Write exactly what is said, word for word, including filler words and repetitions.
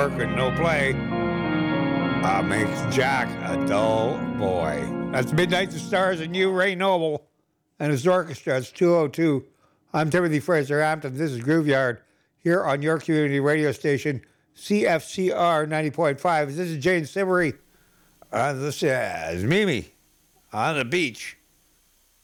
work and no play uh, makes Jack a dull boy. That's Midnight the Stars and you, Ray Noble, and his orchestra. It's two oh two. I'm Timothy Fraser Hampton. This is Grooveyard here on your community radio station, C F C R ninety point five. This is Jane Siberry. Uh, this is Mimi on the beach.